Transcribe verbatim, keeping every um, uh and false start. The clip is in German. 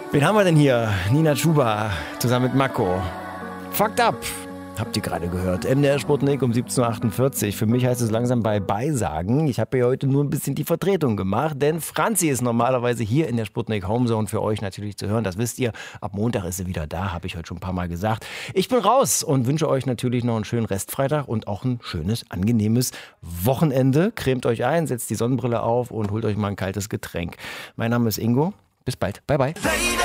Wen haben wir denn hier? Nina Chuba zusammen mit Mako. Fucked up. Habt ihr gerade gehört. M D R Sputnik um siebzehn Uhr achtundvierzig. Für mich heißt es langsam bei Beisagen. Ich habe hier heute nur ein bisschen die Vertretung gemacht, denn Franzi ist normalerweise hier in der Sputnik Homezone für euch natürlich zu hören. Das wisst ihr. Ab Montag ist sie wieder da, habe ich heute schon ein paar Mal gesagt. Ich bin raus und wünsche euch natürlich noch einen schönen Restfreitag und auch ein schönes, angenehmes Wochenende. Cremt euch ein, setzt die Sonnenbrille auf und holt euch mal ein kaltes Getränk. Mein Name ist Ingo. Bis bald. Bye, bye.